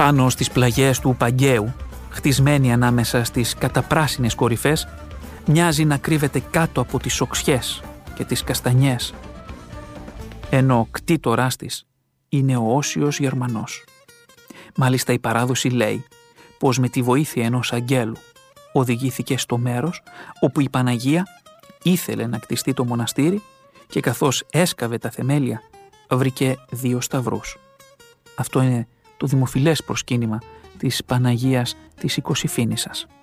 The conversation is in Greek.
Πάνω στις πλαγιές του Παγκαίου, χτισμένη ανάμεσα στις καταπράσινες κορυφές, μοιάζει να κρύβεται κάτω από τις οξιές και τις καστανιές, ενώ ο κτήτοράς της είναι ο Όσιος Γερμανός. Μάλιστα η παράδοση λέει πως με τη βοήθεια ενός αγγέλου οδηγήθηκε στο μέρος όπου η Παναγία ήθελε να κτιστεί το μοναστήρι και καθώς έσκαβε τα θεμέλια βρήκε 2 σταυρούς. Αυτό είναι το δημοφιλές προσκύνημα της Παναγίας της Οικοσυφήνισσας.